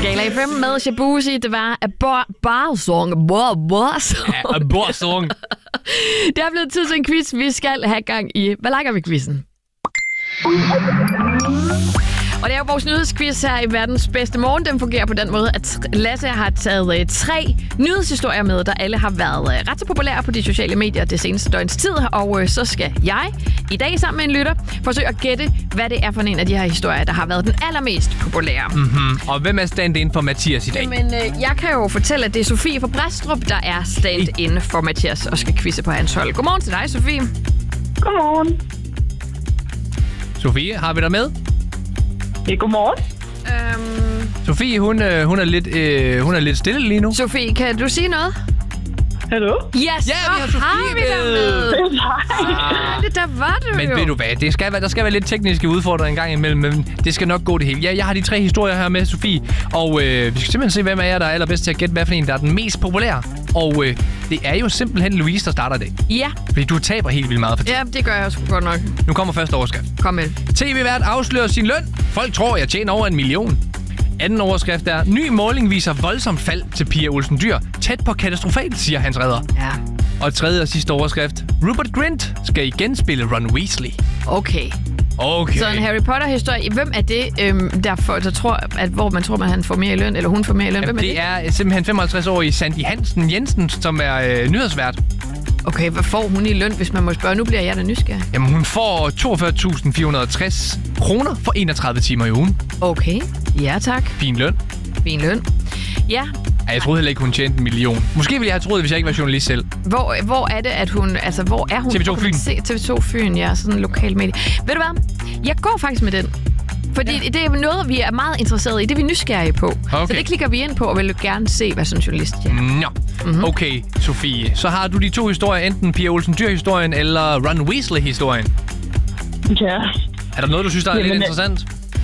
Skala 5 med Shabuzi. Det var Barsong. Ja, Barsong. Det er blevet tid til en quiz. Vi skal have gang i Hvad lakker vi quizzen? Og det er jo vores nyhedsquiz her i verdens bedste morgen. Den fungerer på den måde, at Lasse har taget 3 nyhedshistorier med, der alle har været ret så populære på de sociale medier det seneste døgns tid. Og så skal jeg i dag sammen med en lytter forsøge at gætte, hvad det er for en af de her historier, der har været den allermest populære. Mm-hmm. Og hvem er stand-in for Mathias i dag? Jamen, jeg kan jo fortælle, at det er Sofie fra Brædstrup, der er stand-in for Mathias og skal quizze på hans hold. Godmorgen til dig, Sofie. Godmorgen. Sofie, har vi dig med? Ja, godmorgen. Sofie, hun er lidt stille lige nu. Sofie, kan du sige noget? Hallo? Yes, Ja, vi har Sofie vi dig med. Det der var du Men jo. ved du hvad, der skal være lidt tekniske udfordringer en gang imellem, men det skal nok gå det hele. Ja, jeg har de 3 historier her med Sofie, og vi skal simpelthen se, hvem af jer, der er allerbedst til at gætte, hvad for en, der er den mest populære. Og det er jo simpelthen Louise, der starter det. Ja. Fordi du taber helt vildt meget for tiden. Ja, det gør jeg sgu godt nok. Nu kommer første overskrift. Kom med. TV-vært afslører sin løn. Folk tror, jeg tjener over 1 million. Anden overskrift er, ny måling viser voldsomt fald til Pia Olsen Dyhr. Tæt på katastrofalt, siger hans redder. Ja. Og tredje og sidste overskrift. Rupert Grint skal igen spille Ron Weasley. Okay. Så en Harry Potter-historie. Hvem er det, der tror, hvor man tror, at han får mere i løn, eller hun får mere i løn? Hvem det er simpelthen 55-årige Sandy Hansen Jensen, som er nyhedsvært. Okay, hvad får hun i løn, hvis man må spørge? Nu bliver jeg da nysgerrig. Jamen, hun får 42.460 kroner for 31 timer i ugen. Okay, ja tak. Fin løn. Fin løn. Ja. Jeg troede heller ikke, hun tjente 1 million. Måske ville jeg have troet, hvis jeg ikke var journalist selv. Hvor er det, at hun... Altså, hvor er hun? TV2 Fyn. TV2 Fyn, ja. Sådan en lokal medie. Ved du hvad? Jeg går faktisk med den. Fordi det er noget, vi er meget interesserede i. Det er vi nysgerrige på. Okay. Så det klikker vi ind på, og vil gerne se, hvad sådan en journalist siger. Nå. Mm-hmm. Okay, Sofie. Så har du de 2 historier. Enten Pia Olsen Dyhr-historien eller Ron Weasley-historien. Ja. Er der noget, du synes, der er lidt interessant?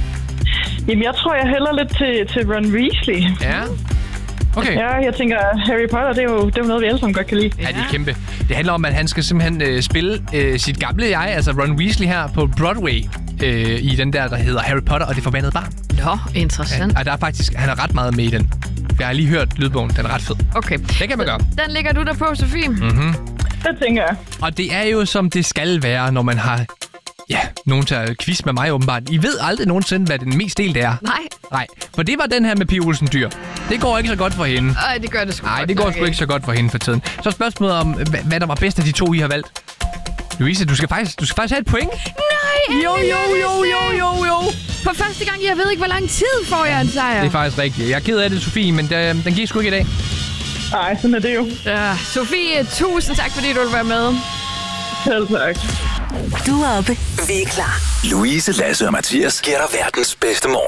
Jamen, jeg tror, jeg hælder lidt til Ron Weasley. Ja. Okay. Ja, jeg tænker, Harry Potter, det er jo noget, vi alle sammen godt kan lide. Ja, det er kæmpe. Det handler om, at han skal simpelthen spille sit gamle jeg, altså Ron Weasley her på Broadway, i den der hedder Harry Potter og det forbandede barn. Nå, interessant. Ja, der er faktisk, han er ret meget med i den. Jeg har lige hørt lydbogen, den er ret fed. Okay. Det kan man gøre. Den ligger du der på, Sofie. Mm-hmm. Det tænker jeg. Og det er jo, som det skal være, når man har nogen til at quiz med mig åbenbart. I ved aldrig nogensinde, hvad den mest delte er. Nej, for det var den her med Pia Olsen Dyhr. Det går ikke så godt for hende. Nej, det gør det sgu Nej, det går sgu ikke så godt for hende for tiden. Så spørgsmålet om, hvad der var bedst af de 2, I har valgt. Louise, du skal faktisk have et point. Nej, Jo. For første gang, jeg ved ikke, hvor lang tid får jeg en sejr. Det er faktisk rigtigt. Jeg er ked af det, Sofie, men den gik sgu ikke i dag. Nej, sådan er det jo. Ja, Sofie, tusind tak, fordi du ville være med. Selv tak. Du er oppe. Vi er klar. Louise, Lasse og Mathias giver dig verdens bedste morgen.